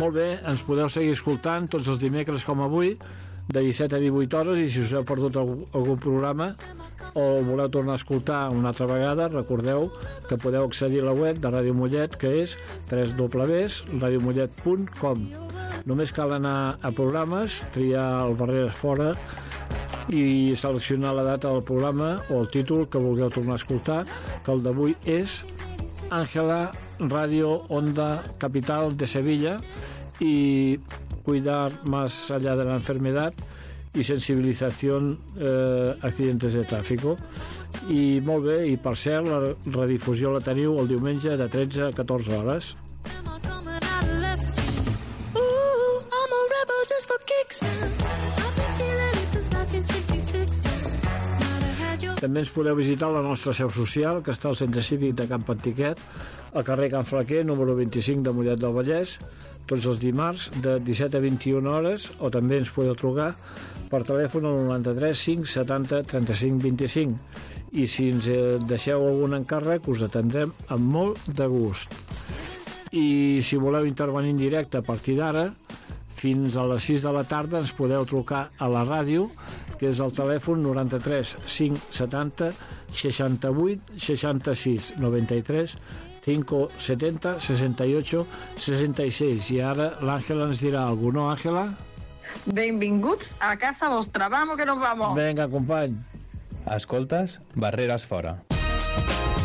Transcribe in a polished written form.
Molt bé, ens podeu seguir escoltant tots els dimecres com avui, de 17 a 18 hores, i si us heu perdut algun programa o voleu tornar a escoltar una altra vegada, recordeu que podeu accedir a la web de Ràdio Mollet, que és www.radiomollet.com. Només cal anar a programes, triar el Barreres Fora i seleccionar la data del programa o el títol que vulgueu tornar a escoltar, que el d'avui és Ángela, Radio Onda Capital de Sevilla y cuidar más allá de la enfermedad y sensibilización accidentes de tráfico. I molt bé, i per cert, la redifusió la teniu el diumenge de 13 a 14 hores. També ens podeu visitar la nostra seu social, que està al Centre Cívic de Can Pantiquet, al carrer Can Flaquer, número 25 de Mollet del Vallès, tots els dimarts de 17 a 21 hores, o també ens podeu trucar per telèfon al 93 570 35 25. I si ens deixeu algun encàrrec, us atendrem amb molt de gust. I si voleu intervenir en directe a partir d'ara, fins a les 6 de la tarda ens podeu trucar a la ràdio, que és el telèfon 93 570 68 66 93 570 68 66. I ara l'Àngela ens dirà alguna, no, Àngela? Benvinguts a casa vostra, vamos que nos vamos. Venga, company. Escoltes Barreres Fora.